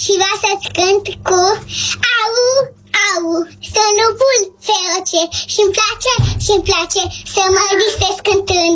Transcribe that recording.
și vreau să-ți cânt cu au, au, sunt un bun feroce și-mi place să mă visez cântând.